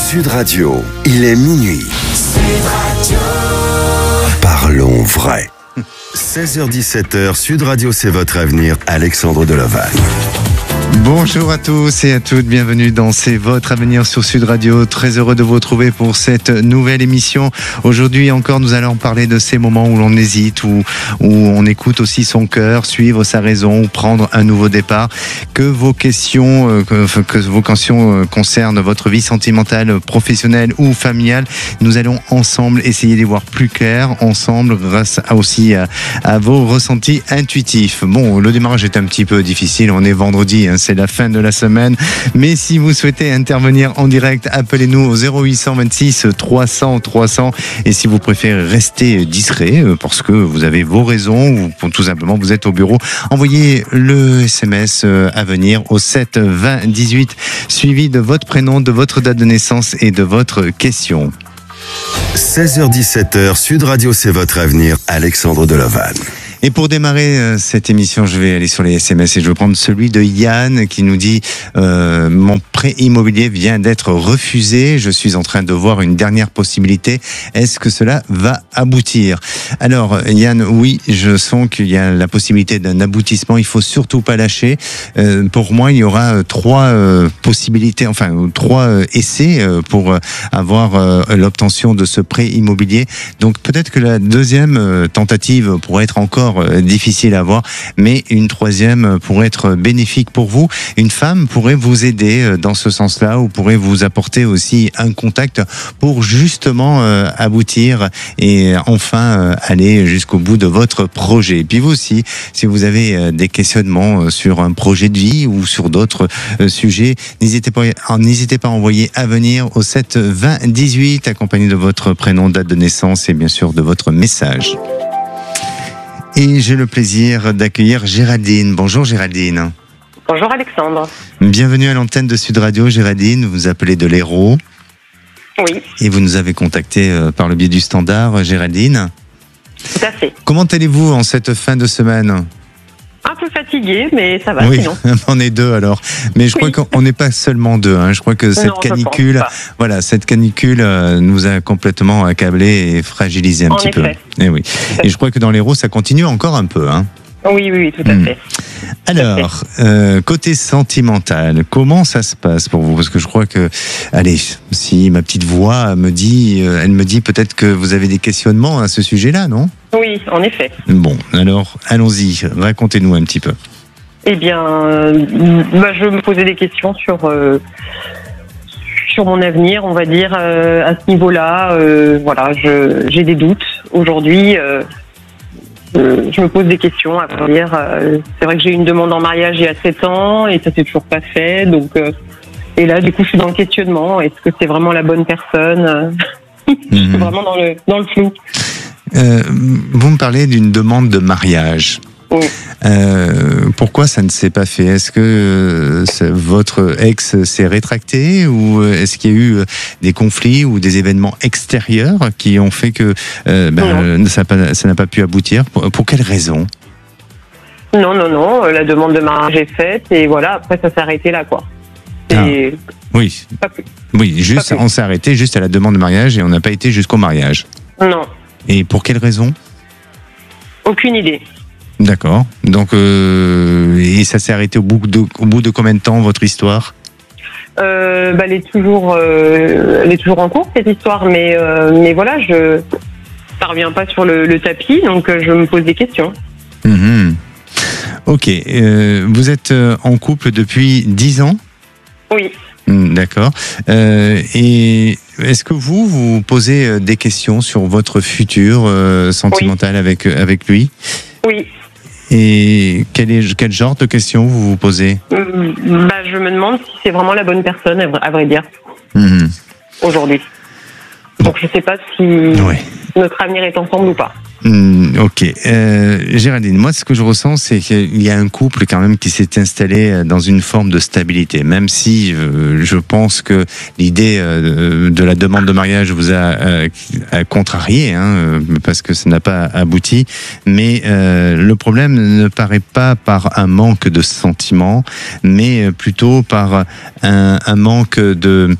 Sud Radio, il est minuit. Sud Radio. Parlons vrai. 16h-17h, Sud Radio, c'est votre avenir. Alexandre Delaval. Bonjour à tous et à toutes, bienvenue dans C'est votre avenir sur Sud Radio. Très heureux de vous retrouver pour cette nouvelle émission. Aujourd'hui encore, nous allons parler de ces moments où l'on hésite, où on écoute aussi son cœur, suivre sa raison ou prendre un nouveau départ. Que vos questions concernent votre vie sentimentale, professionnelle ou familiale, nous allons ensemble essayer d'y voir plus clair, ensemble, grâce aussi à vos ressentis intuitifs. Bon, le démarrage est un petit peu difficile, on est vendredi, c'est la fin de la semaine, mais si vous souhaitez intervenir en direct, appelez-nous au 0826 300 300, et si vous préférez rester discret parce que vous avez vos raisons ou tout simplement vous êtes au bureau, envoyez le SMS à venir au 7 20 18 suivi de votre prénom, de votre date de naissance et de votre question. 16h-17h, Sud Radio, c'est votre avenir. Alexandre Delaval. Et pour démarrer cette émission, je vais aller sur les SMS et je vais prendre celui de Yann qui nous dit mon prêt immobilier vient d'être refusé. Je suis en train de voir une dernière possibilité. Est-ce que cela va aboutir? Alors Yann, oui, je sens qu'il y a la possibilité d'un aboutissement. Il faut surtout pas lâcher. Pour moi, il y aura trois possibilités, enfin trois essais pour avoir l'obtention de ce prêt immobilier. Donc peut-être que la deuxième tentative pourrait être encore difficile à voir, mais une troisième pourrait être bénéfique pour vous. Une femme pourrait vous aider dans ce sens-là, ou pourrait vous apporter aussi un contact pour justement aboutir et enfin aller jusqu'au bout de votre projet. Et puis vous aussi, si vous avez des questionnements sur un projet de vie ou sur d'autres sujets, n'hésitez pas à envoyer à venir au 7 20 18 accompagné de votre prénom, date de naissance et bien sûr de votre message. Et j'ai le plaisir d'accueillir Géraldine. Bonjour Géraldine. Bonjour Alexandre. Bienvenue à l'antenne de Sud Radio. Géraldine, vous appelez de l'Hérault. Oui. Et vous nous avez contacté par le biais du standard, Géraldine. Tout à fait. Comment allez-vous en cette fin de semaine ? Un peu fatigué, mais ça va oui, sinon. On est deux alors. Mais je crois qu'on n'est pas seulement deux. Hein. Je crois que cette canicule, nous a complètement accablés et fragilisés un petit peu. Et oui. Et je crois que dans l'Hérault, ça continue encore un peu. Hein. Oui, tout à fait. Alors, côté sentimental, comment ça se passe pour vous? Parce que je crois que, allez, si ma petite voix me dit, elle me dit peut-être que vous avez des questionnements à ce sujet-là, non? Oui, en effet. Bon, alors, allons-y, racontez-nous un petit peu. Eh bien, je me posais des questions sur mon avenir, on va dire, à ce niveau-là. Voilà, j'ai des doutes. Aujourd'hui, je me pose des questions à dire. C'est vrai que j'ai eu une demande en mariage il y a 7 ans et ça s'est toujours pas fait. Donc, et là, du coup, je suis dans le questionnement. Est-ce que c'est vraiment la bonne personne? Je suis vraiment dans le flou. Vous me parlez d'une demande de mariage. Oui. Pourquoi ça ne s'est pas fait? Est-ce que votre ex s'est rétracté, ou est-ce qu'il y a eu des conflits ou des événements extérieurs qui ont fait que ça n'a pas pu aboutir? Pour quelles raisons? Non, la demande de mariage est faite et voilà, après ça s'est arrêté là, quoi. Oui. Pas plus. Oui, juste on s'est arrêté juste à la demande de mariage et on n'a pas été jusqu'au mariage. Non. Et pour quelles raisons? Aucune idée. D'accord. Donc, et ça s'est arrêté au bout de combien de temps, votre histoire? Elle est toujours en cours, cette histoire, mais voilà, ça revient pas sur le tapis, donc je me pose des questions. Ok. Vous êtes en couple depuis 10 ans? Oui. D'accord. Et est-ce que vous posez des questions sur votre futur sentimental avec lui? Oui. Et quel genre de questions vous posez? Je me demande si c'est vraiment la bonne personne, à vrai dire, aujourd'hui. Donc je ne sais pas si notre avenir est ensemble ou pas. Ok. Géraldine, moi ce que je ressens, c'est qu'il y a un couple quand même qui s'est installé dans une forme de stabilité, même si je pense que l'idée de la demande de mariage vous a contrarié, parce que ça n'a pas abouti. Mais le problème ne paraît pas par un manque de sentiments, mais plutôt par un manque de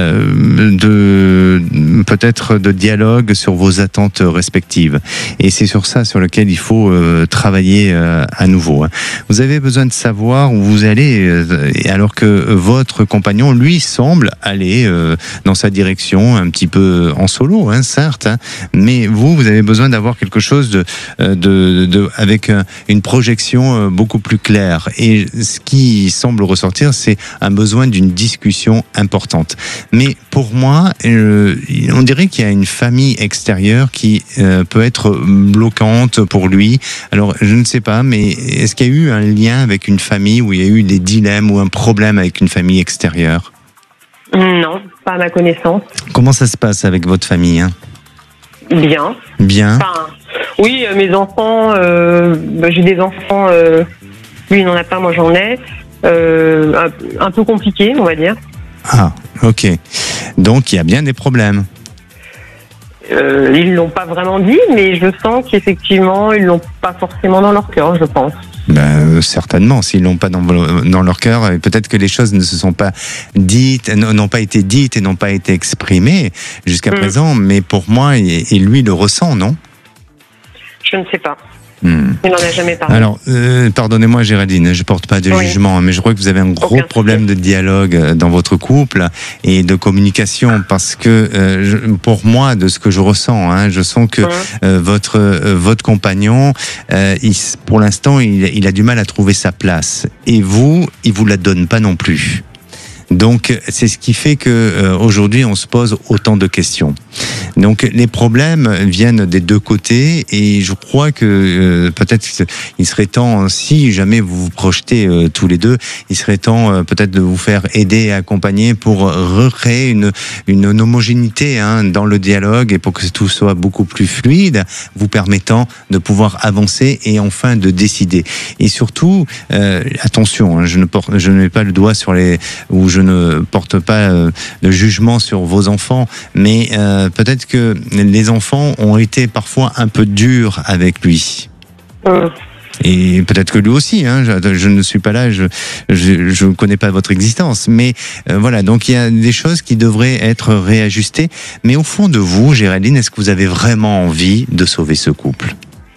peut-être de dialogue sur vos attentes respectives. Et c'est sur ça sur lequel il faut travailler à nouveau. Vous avez besoin de savoir où vous allez, alors que votre compagnon, lui, semble aller dans sa direction, un petit peu en solo, certes, mais vous avez besoin d'avoir quelque chose avec une projection beaucoup plus claire. Et ce qui semble ressortir, c'est un besoin d'une discussion importante. Mais pour moi, on dirait qu'il y a une famille extérieure qui peut être bloquante pour lui. Alors, je ne sais pas, mais est-ce qu'il y a eu un lien avec une famille où il y a eu des dilemmes ou un problème avec une famille extérieure ? Non, pas à ma connaissance. Comment ça se passe avec votre famille ? Bien. Bien. Enfin, oui, mes enfants, j'ai des enfants, lui il n'en a pas, moi j'en ai. Un peu compliqué, on va dire. Ah, ok. Donc il y a bien des problèmes. Ils l'ont pas vraiment dit, mais je sens qu'effectivement ils l'ont pas forcément dans leur cœur, je pense. Certainement, s'ils l'ont pas dans leur cœur, peut-être que les choses ne se sont pas dites, n'ont pas été dites et n'ont pas été exprimées jusqu'à présent. Mais pour moi, et lui le ressent, non ? Je ne sais pas. Il n'en a jamais parlé. Alors, pardonnez-moi Géraldine, je porte pas de jugement, mais je crois que vous avez un gros problème de dialogue dans votre couple et de communication, parce que pour moi, de ce que je ressens, je sens que votre compagnon, pour l'instant, il a du mal à trouver sa place, et il vous la donne pas non plus. Donc, c'est ce qui fait que aujourd'hui, on se pose autant de questions. Donc, les problèmes viennent des deux côtés, et je crois que peut-être il serait temps, si jamais vous vous projetez tous les deux, il serait temps peut-être de vous faire aider et accompagner pour recréer une homogénéité dans le dialogue, et pour que tout soit beaucoup plus fluide, vous permettant de pouvoir avancer et enfin de décider. Et surtout, attention, je ne mets pas le doigt sur je ne porte pas de jugement sur vos enfants, mais peut-être que les enfants ont été parfois un peu durs avec lui. Et peut-être que lui aussi, je ne suis pas là, je ne connais pas votre existence, mais voilà, donc il y a des choses qui devraient être réajustées. Mais au fond de vous, Géraldine, est-ce que vous avez vraiment envie de sauver ce couple ?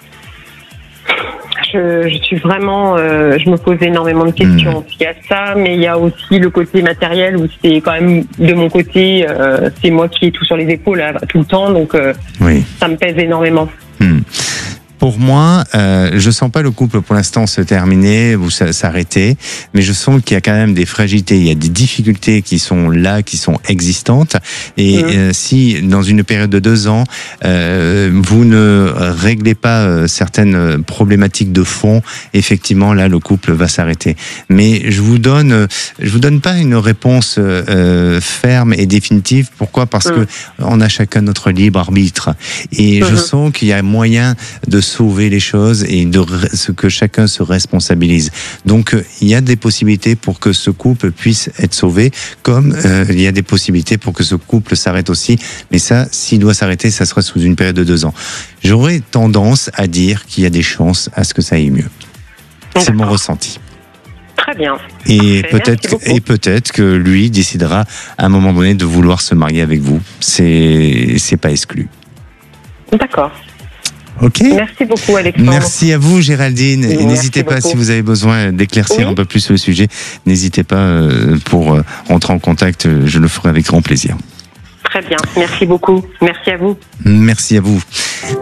Je suis vraiment, je me pose énormément de questions. Il y a ça, mais il y a aussi le côté matériel où c'est quand même de mon côté, c'est moi qui ai tout sur les épaules tout le temps, donc ça me pèse énormément. Pour moi, je sens pas le couple pour l'instant se terminer ou s'arrêter, mais je sens qu'il y a quand même des fragilités, il y a des difficultés qui sont là, qui sont existantes. Et si dans une période de 2 ans, vous ne réglez pas certaines problématiques de fond, effectivement là le couple va s'arrêter. Mais je vous donne pas une réponse ferme et définitive. Pourquoi ? Parce que on a chacun notre libre arbitre. Et je sens qu'il y a moyen de sauver les choses et que chacun se responsabilise. Donc, il y a des possibilités pour que ce couple puisse être sauvé, comme il y a des possibilités pour que ce couple s'arrête aussi. Mais ça, s'il doit s'arrêter, ça sera sous une période de 2 ans. J'aurais tendance à dire qu'il y a des chances à ce que ça aille mieux. C'est mon ressenti. Très bien. Et peut-être que lui décidera à un moment donné de vouloir se marier avec vous. C'est pas exclu. D'accord. Ok. Merci beaucoup, Alexandre. Merci à vous, Géraldine. Et n'hésitez pas, si vous avez besoin d'éclaircir un peu plus le sujet, n'hésitez pas pour rentrer en contact. Je le ferai avec grand plaisir. Très bien. Merci beaucoup. Merci à vous. Merci à vous.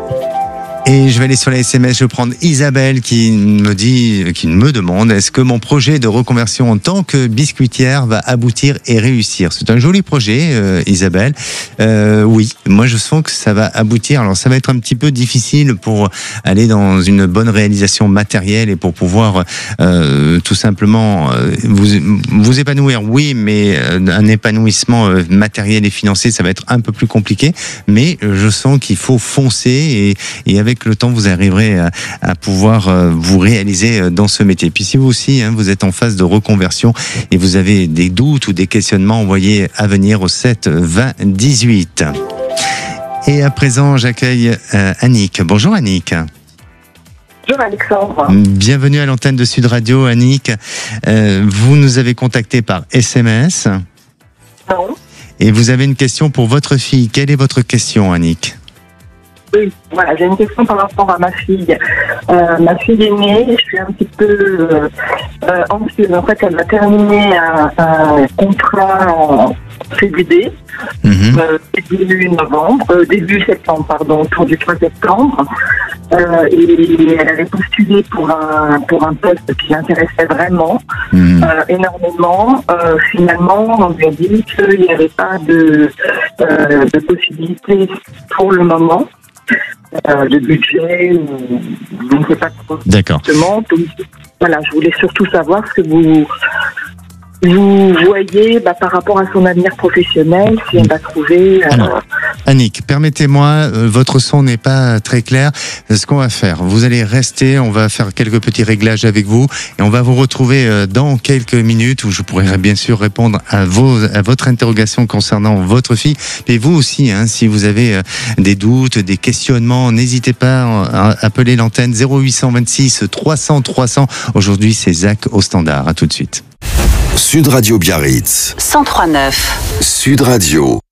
Et je vais aller sur les SMS, je vais prendre Isabelle qui me demande, est-ce que mon projet de reconversion en tant que biscuitière va aboutir et réussir ? C'est un joli projet, Isabelle. Oui, moi je sens que ça va aboutir. Alors ça va être un petit peu difficile pour aller dans une bonne réalisation matérielle et pour pouvoir tout simplement vous épanouir. Oui, mais un épanouissement matériel et financier, ça va être un peu plus compliqué. Mais je sens qu'il faut foncer et avec le temps, vous arriverez à pouvoir vous réaliser dans ce métier. Puis si vous aussi, vous êtes en phase de reconversion et vous avez des doutes ou des questionnements, envoyez à venir au 7 20 18. Et à présent, j'accueille Annick. Bonjour Annick. Bonjour Alexandre. Bienvenue à l'antenne de Sud Radio, Annick. Vous nous avez contacté par SMS. Non. Et vous avez une question pour votre fille. Quelle est votre question, Annick ? Oui, voilà, j'ai une question par rapport à ma fille. Ma fille est née, je suis un petit peu anxieuse. En fait, elle va terminer un contrat en CDD, début septembre, pardon, autour du 3 septembre. Et elle avait postulé pour un poste qui l'intéressait vraiment, énormément. Finalement, on lui a dit qu'il n'y avait pas de possibilité pour le moment. De budget, je ne sais pas trop. D'accord. Donc, voilà, je voulais surtout savoir ce que vous voyez par rapport à son avenir professionnel, si elle va trouver... Alors, Annick, permettez-moi, votre son n'est pas très clair. Ce qu'on va faire, vous allez rester, on va faire quelques petits réglages avec vous et on va vous retrouver dans quelques minutes où je pourrai bien sûr répondre à votre interrogation concernant votre fille. Et vous aussi, si vous avez des doutes, des questionnements, n'hésitez pas à appeler l'antenne 0826 300 300. Aujourd'hui, c'est Zach au standard. À tout de suite. Sud Radio Biarritz. 103.9. Sud Radio.